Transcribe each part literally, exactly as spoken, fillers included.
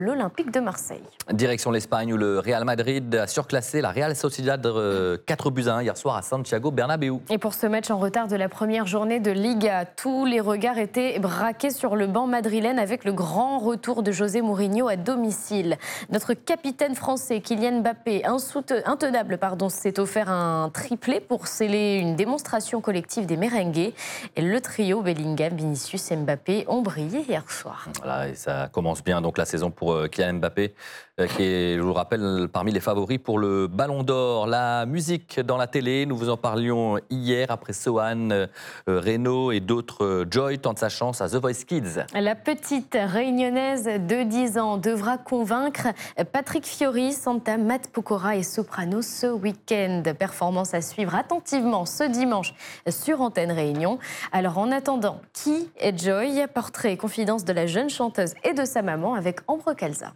l'Olympique de Marseille. Direction l'Espagne où le Real Madrid a surclassé la Real Sociedad euh, quatre buts à un hier soir à Santiago Bernabéu. Et pour ce match en retard de la première journée de Liga, tous les regards étaient braqués sur le banc madrilène avec le grand retour de José Mourinho à domicile. Notre capitaine français Kylian Mbappé, intenable, pardon, s'est offert un triplé pour sceller une démonstration collective des merengues. Et le trio Bellingham, Vinicius et Mbappé ont brillé hier soir. Voilà, et ça commence bien donc la saison pour Kylian Mbappé, qui est, je vous le rappelle, parmi les favoris pour le Ballon d'Or. La musique dans la télé, nous vous en parlions hier après Sohan, euh, Reno et d'autres. Euh, Joy tente sa chance à The Voice Kids. La petite réunionnaise de dix ans devra convaincre Patrick Fiori, Santa, Matt Pokora et Soprano ce week-end. Performance à suivre attentivement ce dimanche sur Antenne Réunion. Alors en attendant, qui est Joy? Portrait et confidence de la jeune chanteuse et de sa maman avec Ambre Calza.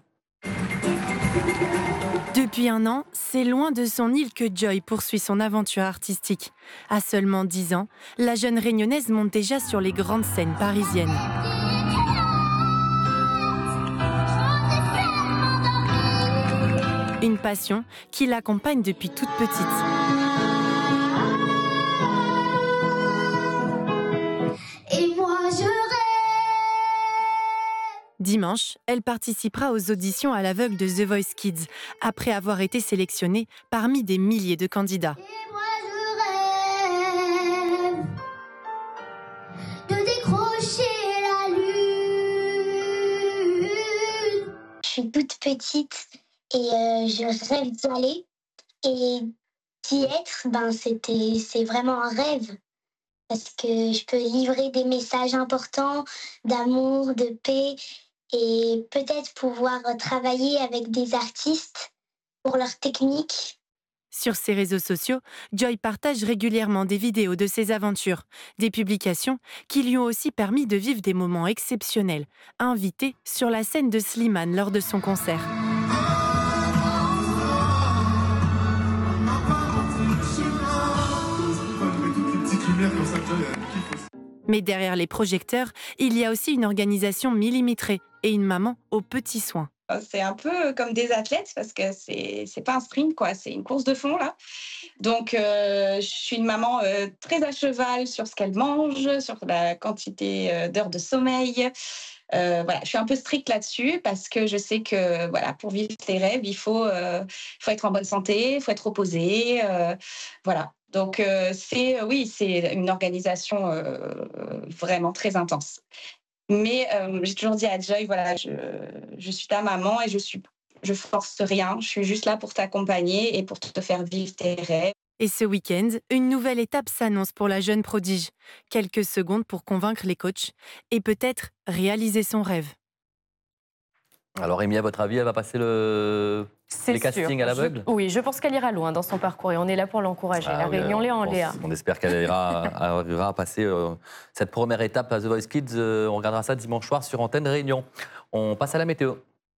Depuis un an, c'est loin de son île que Joy poursuit son aventure artistique. À seulement dix ans, la jeune réunionnaise monte déjà sur les grandes scènes parisiennes. Une passion qui l'accompagne depuis toute petite. Et moi je rêve. Dimanche, elle participera aux auditions à l'aveugle de The Voice Kids, après avoir été sélectionnée parmi des milliers de candidats. Et moi je rêve de décrocher la lune. Je suis toute petite et euh, je rêve d'y aller. Et d'y être, ben c'était, c'est vraiment un rêve. Parce que je peux livrer des messages importants d'amour, de paix. Et peut-être pouvoir travailler avec des artistes pour leur technique. Sur ses réseaux sociaux, Joy partage régulièrement des vidéos de ses aventures, des publications qui lui ont aussi permis de vivre des moments exceptionnels, invitée sur la scène de Slimane lors de son concert. Mais derrière les projecteurs, il y a aussi une organisation millimétrée et une maman aux petits soins. C'est un peu comme des athlètes parce que c'est c'est pas un sprint quoi, c'est une course de fond là. Donc euh, je suis une maman euh, très à cheval sur ce qu'elle mange, sur la quantité euh, d'heures de sommeil. Euh, voilà, je suis un peu stricte là-dessus parce que je sais que voilà, pour vivre ses rêves, il faut euh, faut être en bonne santé, il faut être reposé, euh, voilà. Donc euh, c'est oui, c'est une organisation euh, vraiment très intense. Mais euh, j'ai toujours dit à Joy, voilà, je, je suis ta maman et je suis, je force rien. Je suis juste là pour t'accompagner et pour te faire vivre tes rêves. Et ce week-end, une nouvelle étape s'annonce pour la jeune prodige. Quelques secondes pour convaincre les coachs et peut-être réaliser son rêve. Alors, Amy, à votre avis, elle va passer le... les castings à l'aveugle? Oui, je pense qu'elle ira loin dans son parcours et on est là pour l'encourager. Ah, la oui, Réunion Léa en Léa. On espère qu'elle ira, arrivera à passer euh, cette première étape à The Voice Kids. Euh, on regardera ça dimanche soir sur Antenne Réunion. On passe à la météo.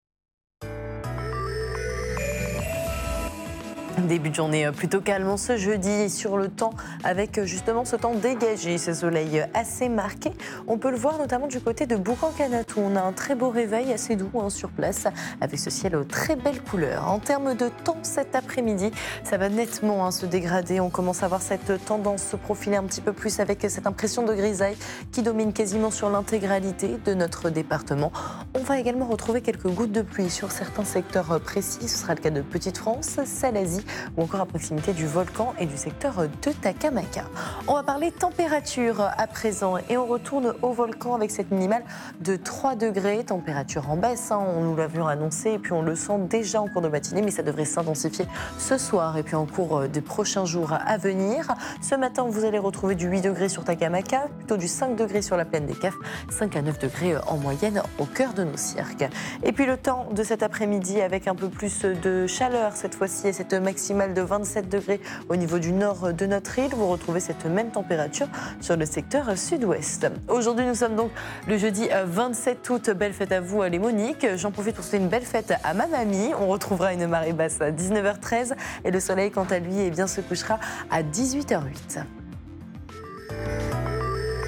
Début de journée plutôt calme ce jeudi sur le temps avec justement ce temps dégagé, ce soleil assez marqué. On peut le voir notamment du côté de Boucan-Canatou. On a un très beau réveil assez doux hein, sur place avec ce ciel aux très belles couleurs. En termes de temps cet après-midi, ça va nettement hein, se dégrader. On commence à voir cette tendance se profiler un petit peu plus avec cette impression de grisaille qui domine quasiment sur l'intégralité de notre département. On va également retrouver quelques gouttes de pluie sur certains secteurs précis. Ce sera le cas de Petite-France, Salazie ou encore à proximité du volcan et du secteur de Takamaka. On va parler température à présent et on retourne au volcan avec cette minimale de trois degrés, température en baisse, hein, on nous l'avions annoncé et puis on le sent déjà en cours de matinée, mais ça devrait s'intensifier ce soir et puis en cours des prochains jours à venir. Ce matin, vous allez retrouver du huit degrés sur Takamaka, plutôt du cinq degrés sur la plaine des Cafs, cinq à neuf degrés en moyenne au cœur de nos cirques. Et puis le temps de cet après-midi avec un peu plus de chaleur cette fois-ci et cette maximale de vingt-sept degrés au niveau du nord de notre île. Vous retrouvez cette même température sur le secteur sud-ouest. Aujourd'hui, nous sommes donc le jeudi vingt-sept août. Belle fête à vous, les Moniques. J'en profite pour souhaiter une belle fête à ma mamie. On retrouvera une marée basse à dix-neuf heures treize et le soleil, quant à lui, eh bien, se couchera à dix-huit heures huit.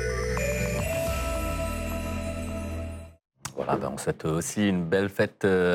Voilà, ben on souhaite aussi une belle fête.